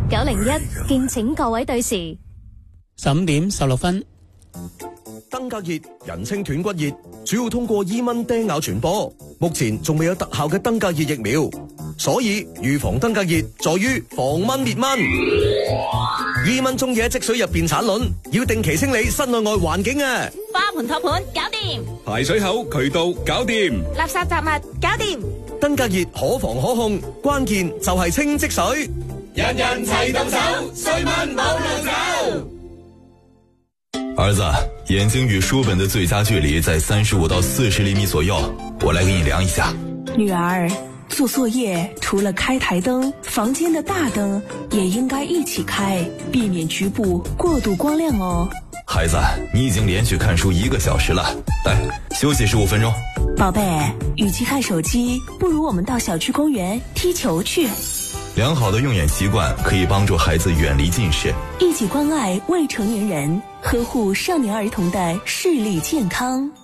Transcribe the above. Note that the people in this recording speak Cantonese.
901，敬請各位對時。 15點16分。 登革熱人稱斷骨熱，主要通過伊蚊叮咬傳播。目前仲未有特效嘅登革熱疫苗，所以預防登革熱在於防蚊滅蚊。伊蚊中意喺積水入邊產卵，要定期清理室內外環境啊！ 花盆托盤搞掂， 排水口渠道搞掂， 垃圾雜物搞掂。 登革熱可防可控，關鍵就係清積水。 人人齊動手，衰蚊冇路走。 兒子，眼睛與書本的最佳距離在35到40厘米左右，我來給你量一下。 女兒，做作業除了開台燈，房間的大燈也應該一起開，避免局部過度光亮哦。 孩子，你已經連續看書1個小時了，來休息15分鐘。 寶貝，與其看手機，不如我們到小區公園踢球去。 良好的用眼習慣可以幫助孩子遠離近視， 一起關愛未成年人，呵護少年兒童的視力健康。